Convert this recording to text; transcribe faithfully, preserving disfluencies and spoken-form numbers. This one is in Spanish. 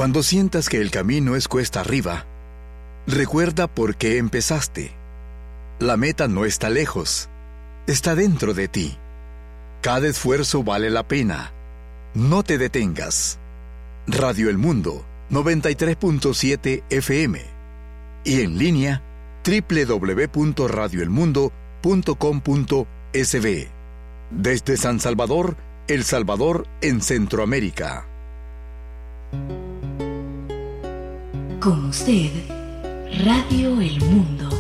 Cuando sientas que el camino es cuesta arriba, recuerda por qué empezaste. La meta no está lejos, está dentro de ti. Cada esfuerzo vale la pena. No te detengas. Radio El Mundo, noventa y tres punto siete F M. Y en línea, doble u doble u doble u punto radio el mundo punto com punto es be. Desde San Salvador, El Salvador en Centroamérica. Con usted, Radio El Mundo.